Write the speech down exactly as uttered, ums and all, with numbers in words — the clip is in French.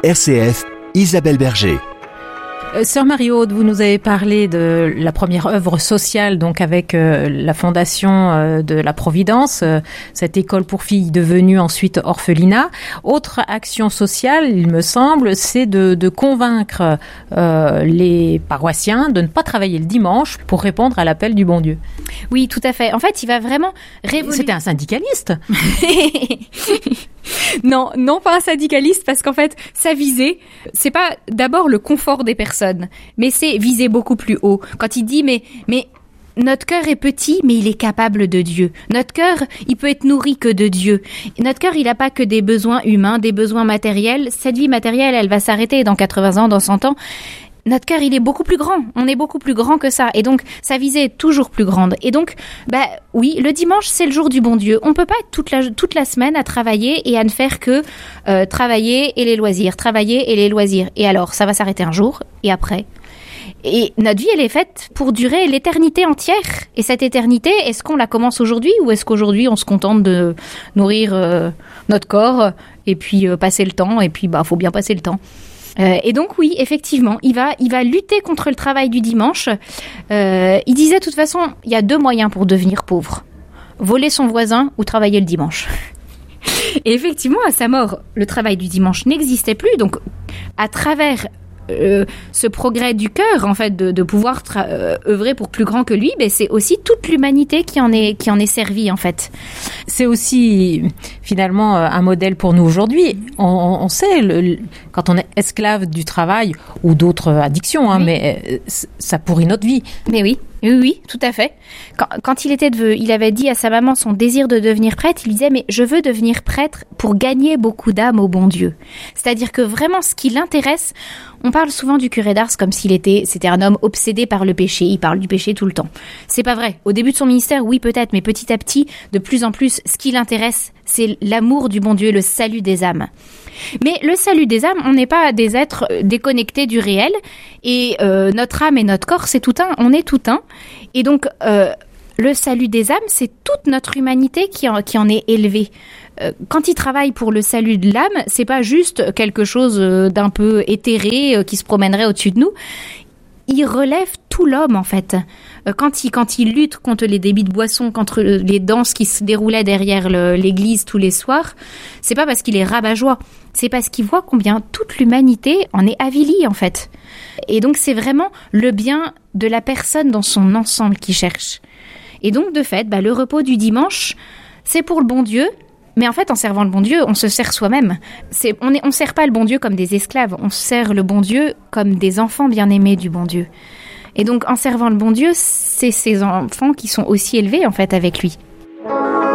R C F, Isabelle Berger. Euh, Sœur Marie-Aude, vous nous avez parlé de la première œuvre sociale, donc avec euh, la fondation euh, de la Providence, euh, cette école pour filles devenue ensuite orphelinat. Autre action sociale, il me semble, c'est de, de convaincre euh, les paroissiens de ne pas travailler le dimanche pour répondre à l'appel du bon Dieu. Oui, tout à fait. En fait, il va vraiment révolutionner. C'était un syndicaliste. Non, non pas un syndicaliste, parce qu'en fait, sa visée, c'est pas d'abord le confort des personnes, mais c'est viser beaucoup plus haut. Quand il dit, mais, mais, notre cœur est petit, mais il est capable de Dieu. Notre cœur, il peut être nourri que de Dieu. Notre cœur, il n'a pas que des besoins humains, des besoins matériels. Cette vie matérielle, elle va s'arrêter dans quatre-vingts ans, dans cent ans. Notre cœur, il est beaucoup plus grand. On est beaucoup plus grand que ça. Et donc, sa visée est toujours plus grande. Et donc, bah, oui, le dimanche, c'est le jour du bon Dieu. On peut pas être toute la, toute la semaine à travailler et à ne faire que euh, travailler et les loisirs, travailler et les loisirs. Et alors, ça va s'arrêter un jour. Et après? Et notre vie, elle est faite pour durer l'éternité entière. Et cette éternité, est-ce qu'on la commence aujourd'hui ou est-ce qu'aujourd'hui, on se contente de nourrir euh, notre corps et puis euh, passer le temps? Et puis, bah, faut bien passer le temps. Euh, et donc oui, effectivement, il va, il va lutter contre le travail du dimanche. Euh, il disait de toute façon, il y a deux moyens pour devenir pauvre. Voler son voisin ou travailler le dimanche. Et effectivement, à sa mort, le travail du dimanche n'existait plus. Donc, à travers euh, ce progrès du cœur, en fait, de, de pouvoir tra- euh, œuvrer pour plus grand que lui, ben, c'est aussi toute l'humanité qui en est, qui en est servie, en fait. C'est aussi finalement un modèle pour nous aujourd'hui. On, on sait, le, le, quand on est esclave du travail ou d'autres addictions, hein, oui. mais euh, ça pourrit notre vie. Mais oui. Oui, oui, tout à fait. Quand, quand il était de, il avait dit à sa maman son désir de devenir prêtre, il disait, mais je veux devenir prêtre pour gagner beaucoup d'âmes au bon Dieu. C'est-à-dire que vraiment, ce qui l'intéresse, on parle souvent du curé d'Ars comme s'il était, c'était un homme obsédé par le péché. Il parle du péché tout le temps. C'est pas vrai. Au début de son ministère, oui, peut-être, mais petit à petit, de plus en plus, ce qui l'intéresse, c'est l'amour du bon Dieu, le salut des âmes. Mais le salut des âmes, on n'est pas des êtres déconnectés du réel. Et euh, notre âme et notre corps, c'est tout un. On est tout un. Et donc, euh, le salut des âmes, c'est toute notre humanité qui en, qui en est élevée. Euh, quand il travaille pour le salut de l'âme, c'est pas juste quelque chose d'un peu éthéré euh, qui se promènerait au-dessus de nous. Il relève tout l'homme, en fait. Quand il, quand il lutte contre les débits de boissons, contre les danses qui se déroulaient derrière le, l'église tous les soirs, c'est pas parce qu'il est rabat-joie, c'est parce qu'il voit combien toute l'humanité en est avilie, en fait. Et donc, c'est vraiment le bien de la personne dans son ensemble qu'il cherche. Et donc, de fait, bah, le repos du dimanche, c'est pour le bon Dieu. Mais en fait, en servant le bon Dieu, on se sert soi-même. C'est, on ne on sert pas le bon Dieu comme des esclaves, on sert le bon Dieu comme des enfants bien-aimés du bon Dieu. Et donc, en servant le bon Dieu, c'est ces enfants qui sont aussi élevés, en fait, avec lui.